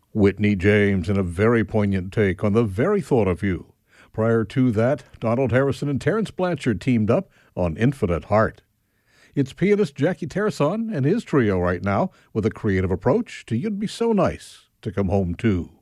Whitney James in a very poignant take on the very thought of you. Prior to that, Donald Harrison and Terence Blanchard teamed up on Infinite Heart. It's pianist Jackie Terson and his trio right now with a creative approach to You'd Be So Nice to Come Home To.